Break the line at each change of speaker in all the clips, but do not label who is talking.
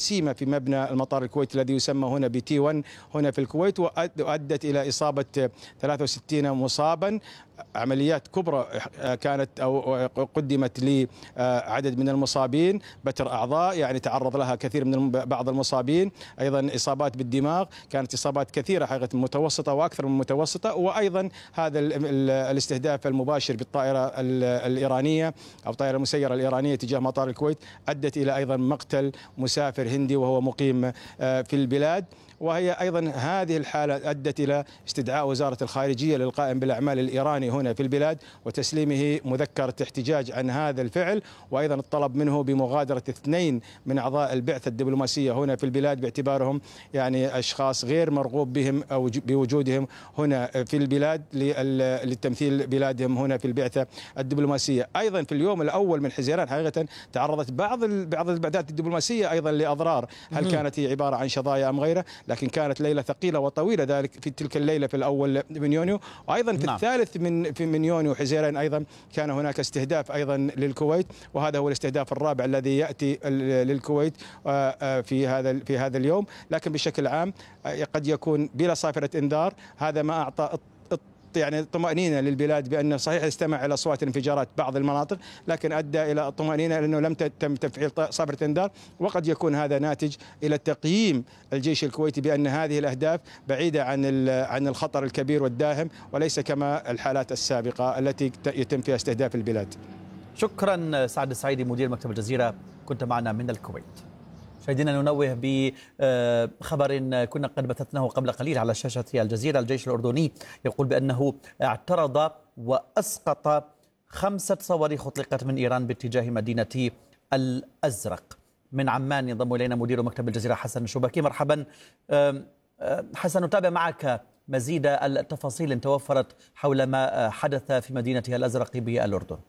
جسيمة في مبنى المطار الكويتي الذي يسمى هنا بتي 1 هنا في الكويت، وأدت إلى إصابة 63 مصابا. عمليات كبرى كانت أو قدمت لعدد من المصابين، بتر أعضاء يعني تعرض لها كثير من بعض المصابين، أيضا إصابات بالدماغ، كانت إصابات كثيرة حقيقة متوسطة وأكثر من متوسطة. وأيضا هذا الاستهداف المباشر بالطائرة الإيرانية أو طائرة مسيرة الإيرانية تجاه مطار الكويت أدت إلى أيضا مقتل مسافر هندي وهو مقيم في البلاد. وهي أيضا هذه الحالة أدت إلى استدعاء وزارة الخارجية للقائم بالأعمال الإيراني هنا في البلاد وتسليمه مذكرة احتجاج عن هذا الفعل، وأيضا الطلب منه بمغادرة 2 من أعضاء البعثة الدبلوماسية هنا في البلاد باعتبارهم يعني أشخاص غير مرغوب بهم أو بوجودهم هنا في البلاد للتمثيل بلادهم هنا في البعثة الدبلوماسية. أيضا في اليوم الأول من حزيران حقيقة تعرضت بعض البعثات الدبلوماسية أيضا لأضرار، هل كانت هي عبارة عن شظايا أم غيره؟ لكن كانت ليلة ثقيلة وطويلة ذلك في تلك الليلة في الأول من يونيو، وأيضا في الثالث من يونيو حزيران أيضا كان هناك استهداف أيضا للكويت، وهذا هو الاستهداف الرابع الذي يأتي للكويت في هذا اليوم. لكن بشكل عام قد يكون بلا صافرة إنذار، هذا ما أعطى يعني طمأنينة للبلاد بأن صحيح استمع إلى أصوات انفجارات بعض المناطق، لكن أدى إلى طمأنينة لأنه لم تم تفعيل صافرة إنذار، وقد يكون هذا ناتج إلى تقييم الجيش الكويتي بأن هذه الأهداف بعيدة عن الخطر الكبير والداهم، وليس كما الحالات السابقة التي يتم فيها استهداف البلاد.
شكرا سعد السعيدي مدير مكتب الجزيرة، كنت معنا من الكويت. مشاهدينا ننوه بخبر كنا قد بثثناه قبل قليل على شاشة الجزيرة. الجيش الأردني يقول بأنه اعترض وأسقط 5 صواريخ أطلقت من إيران باتجاه مدينة الأزرق. من عمان ينضم إلينا مدير مكتب الجزيرة حسن الشباكي. مرحبا حسن، نتابع معك مزيد التفاصيل توفرت حول ما حدث في مدينة الأزرق بالأردن.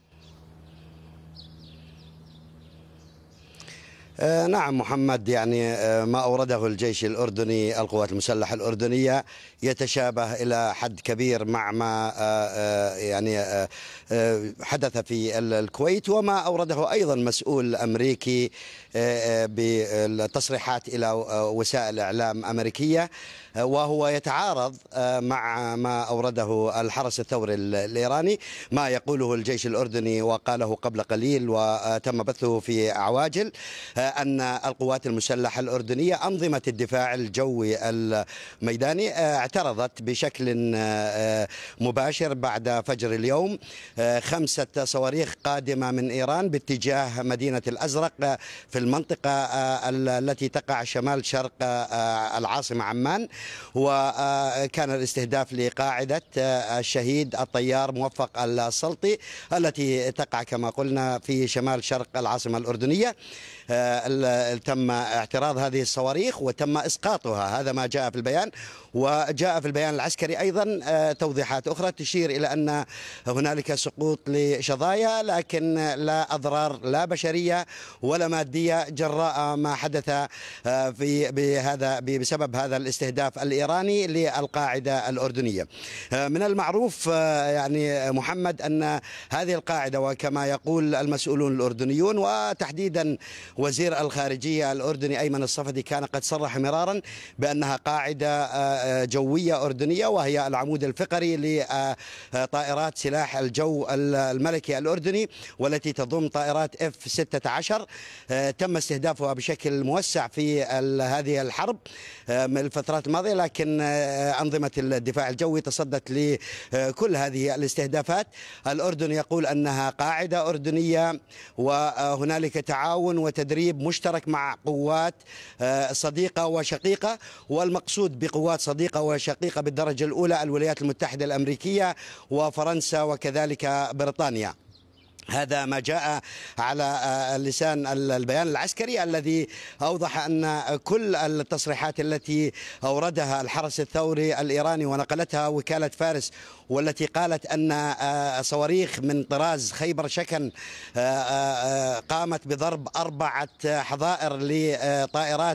نعم محمد، يعني ما أورده الجيش الأردني القوات المسلحة الأردنية يتشابه إلى حد كبير مع ما يعني حدث في الكويت، وما أورده أيضا مسؤول أمريكي بالتصريحات إلى وسائل إعلام أمريكية، وهو يتعارض مع ما أورده الحرس الثوري الإيراني. ما يقوله الجيش الأردني وقاله قبل قليل وتم بثه في عواجل أن القوات المسلحة الأردنية أنظمة الدفاع الجوي الميداني اعترضت بشكل مباشر بعد فجر اليوم 5 صواريخ قادمة من إيران باتجاه مدينة الأزرق في المنطقة التي تقع شمال شرق العاصمة عمان، وكان الاستهداف لقاعدة الشهيد الطيار موفق السلطي التي تقع كما قلنا في شمال شرق العاصمة الأردنية. تم اعتراض هذه الصواريخ وتم إسقاطها، هذا ما جاء في البيان. وجاء في البيان العسكري أيضا توضيحات أخرى تشير إلى أن هنالك سقوط لشظايا، لكن لا أضرار لا بشرية ولا مادية جراء ما حدث بسبب هذا الاستهداف الإيراني للقاعدة الأردنية. من المعروف يعني محمد أن هذه القاعدة، وكما يقول المسؤولون الأردنيون وتحديدا وزير الخارجية الأردني أيمن الصفدي، كان قد صرح مرارا بأنها قاعدة جوية أردنية، وهي العمود الفقري لطائرات سلاح الجو الملكي الأردني، والتي تضم طائرات F-16 تم استهدافها بشكل موسع في هذه الحرب من الفترات الماضية، لكن أنظمة الدفاع الجوي تصدت لكل هذه الاستهدافات. الأردن يقول أنها قاعدة أردنية، وهنالك تعاون وتدريب مشترك مع قوات صديقة وشقيقة، والمقصود بقوات صديقة وشقيقة بالدرجة الأولى الولايات المتحدة الأمريكية وفرنسا وكذلك بريطانيا. هذا ما جاء على لسان البيان العسكري الذي أوضح أن كل التصريحات التي أوردها الحرس الثوري الإيراني ونقلتها وكالة فارس، والتي قالت أن صواريخ من طراز خيبر شكن قامت بضرب 4 حظائر لطائرات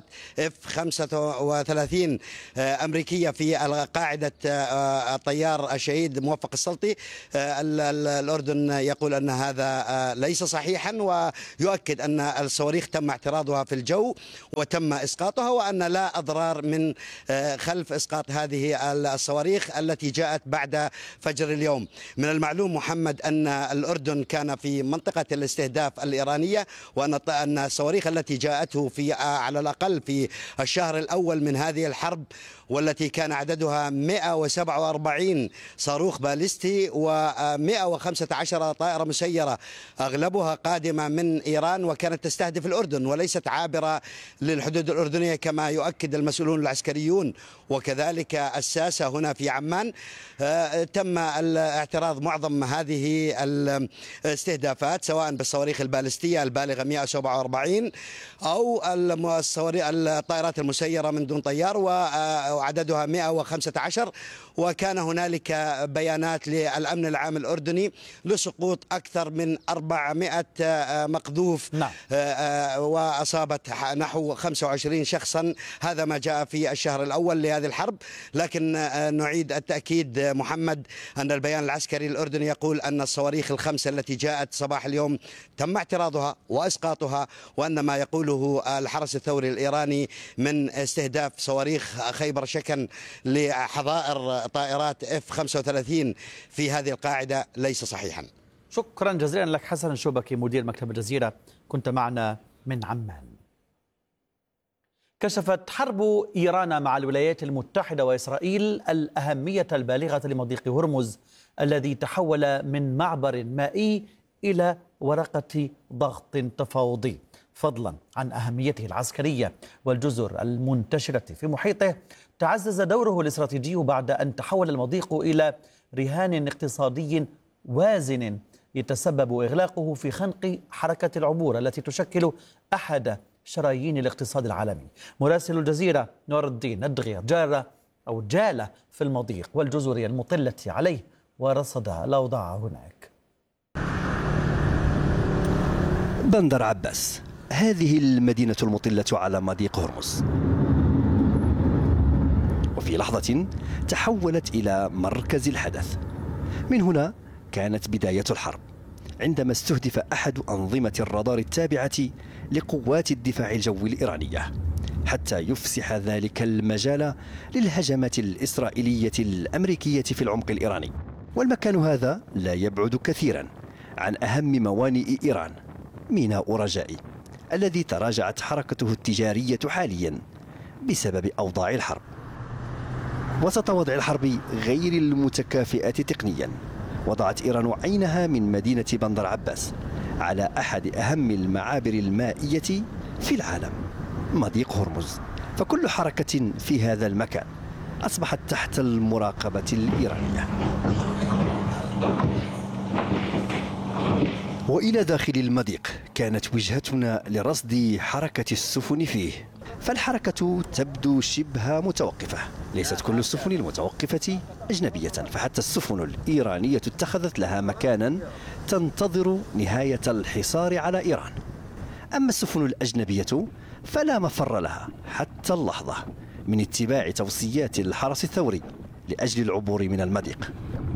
F-35 أمريكية في قاعدة الطيار الشهيد موفق السلطي. الأردن يقول أن هذا هذا ليس صحيحا، ويؤكد أن الصواريخ تم اعتراضها في الجو وتم إسقاطها، وأن لا أضرار من خلف إسقاط هذه الصواريخ التي جاءت بعد فجر اليوم. من المعلوم محمد أن الأردن كان في منطقة الاستهداف الإيرانية، وأن الصواريخ التي جاءته في على الأقل في الشهر الأول من هذه الحرب، والتي كان عددها 147 صاروخ باليستي و115 طائرة مسيرة، أغلبها قادمة من إيران وكانت تستهدف الأردن وليست عابرة للحدود الأردنية كما يؤكد المسؤولون العسكريون وكذلك الساسة هنا في عمان. تم الاعتراض معظم هذه الاستهدافات سواء بالصواريخ البالستية البالغة 147 أو الطائرات المسيرة من دون طيار وعددها 115. وكان هنالك بيانات للأمن العام الأردني لسقوط أكثر من 400 مقذوف.
نعم.
وأصابت نحو 25 شخصا. هذا ما جاء في الشهر الأول لهذه الحرب. لكن نعيد التأكيد محمد أن البيان العسكري الأردني يقول أن الصواريخ الخمسة التي جاءت صباح اليوم تم اعتراضها وإسقاطها، وأن ما يقوله الحرس الثوري الإيراني من استهداف صواريخ خيبر شكن لحظائر طائرات F-35 في هذه القاعدة ليس صحيحا.
شكرا جزيلا لك حسن الشوبكي مدير مكتب الجزيرة، كنت معنا من عمان. كشفت حرب إيران مع الولايات المتحدة وإسرائيل الأهمية البالغة لمضيق هرمز الذي تحول من معبر مائي إلى ورقة ضغط تفاوضي، فضلا عن أهميته العسكرية والجزر المنتشرة في محيطه. تعزز دوره الاستراتيجي بعد أن تحول المضيق إلى رهان اقتصادي وازن يتسبب إغلاقه في خنق حركة العبور التي تشكل أحد شرايين الاقتصاد العالمي. مراسل الجزيرة نور الدين الدغير جال في المضيق والجزر المطلة عليه ورصد الأوضاع هناك.
بندر عباس، هذه المدينة المطلة على مضيق هرمز، وفي لحظة تحولت إلى مركز الحدث. من هنا كانت بداية الحرب، عندما استهدف أحد أنظمة الرادار التابعة لقوات الدفاع الجوي الإيرانية، حتى يفسح ذلك المجال للهجمات الإسرائيلية الأمريكية في العمق الإيراني. والمكان هذا لا يبعد كثيرا عن أهم موانئ إيران، ميناء رجائي الذي تراجعت حركته التجارية حاليا بسبب أوضاع الحرب. وسط وضع الحرب غير المتكافئة تقنيا، وضعت إيران عينها من مدينة بندر عباس على أحد أهم المعابر المائية في العالم، مضيق هرمز. فكل حركة في هذا المكان أصبحت تحت المراقبة الإيرانية. وإلى داخل المضيق كانت وجهتنا لرصد حركة السفن فيه، فالحركة تبدو شبه متوقفة. ليست كل السفن المتوقفة أجنبية، فحتى السفن الإيرانية اتخذت لها مكانا تنتظر نهاية الحصار على إيران. أما السفن الأجنبية فلا مفر لها حتى اللحظة من اتباع توصيات الحرس الثوري لأجل العبور من المضيق.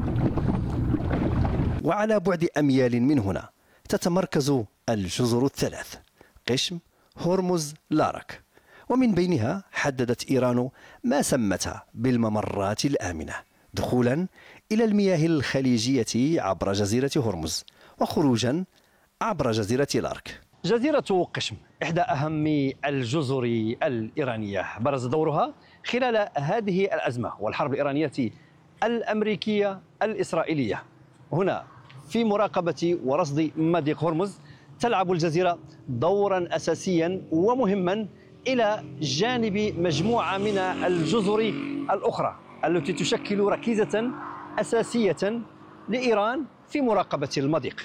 وعلى بعد أميال من هنا تتمركز الجزر الثلاث: قشم، هرمز، لارك. ومن بينها حددت إيران ما سمتها بالممرات الآمنة، دخولا إلى المياه الخليجية عبر جزيرة هرمز، وخروجا عبر جزيرة لارك. جزيرة قشم إحدى أهم الجزر الإيرانية، برز دورها خلال هذه الأزمة والحرب الإيرانية الأمريكية الإسرائيلية. هنا في مراقبة ورصد مضيق هرمز تلعب الجزيرة دورا أساسيا ومهما إلى جانب مجموعة من الجزر الأخرى التي تشكل ركيزة أساسية لإيران في مراقبة المضيق.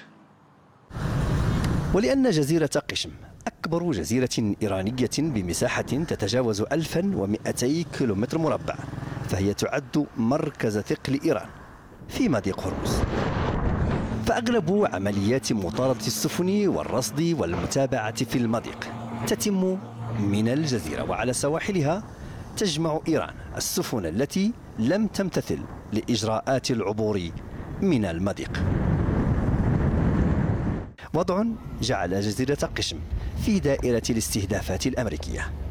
ولأن جزيرة قشم أكبر جزيرة إيرانية بمساحة تتجاوز 1200 كيلومتر مربع، فهي تعد مركز ثقل إيران في مضيق هرمز. فأغلب عمليات مطاردة السفن والرصد والمتابعة في المضيق تتم من الجزيرة، وعلى سواحلها تجمع إيران السفن التي لم تمتثل لإجراءات العبور من المضيق. وضع جعل جزيرة قشم في دائرة الاستهدافات الأمريكية.